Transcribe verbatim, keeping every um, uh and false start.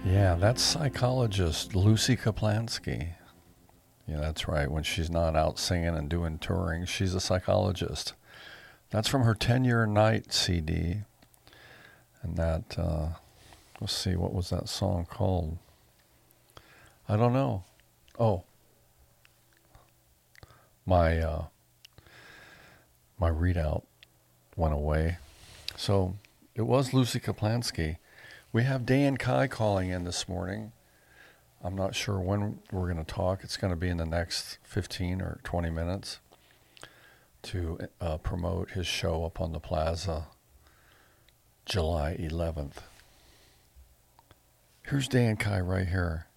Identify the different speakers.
Speaker 1: Yeah, that's psychologist Lucy Kaplansky. Yeah, that's right. When she's not out singing and doing touring, she's a psychologist. That's from her ten Year Night C D. And that, uh, let's see, what was that song called? I don't know. Oh, my uh, my readout went away. So it was Lucy Kaplansky. We have Dan Kai calling in this morning. I'm not sure when we're going to talk. It's going to be in the next fifteen or twenty minutes to uh, promote his show up on the plaza July eleventh. Here's Dan Kai right here.